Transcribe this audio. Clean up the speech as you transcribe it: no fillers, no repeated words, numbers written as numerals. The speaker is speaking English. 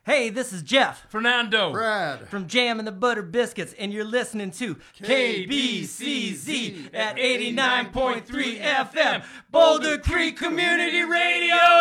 Hey, this is Jeff. Fernando. Brad. From Jam and the Butter Biscuits, and you're listening to KBCZ at 89.3 FM, Boulder Creek Community Radio.